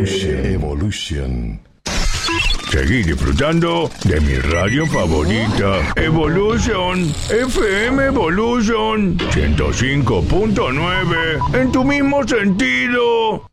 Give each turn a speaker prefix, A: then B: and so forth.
A: Evolution.
B: Seguí disfrutando de mi radio favorita, Evolution, FM Evolution 105.9, en tu mismo sentido.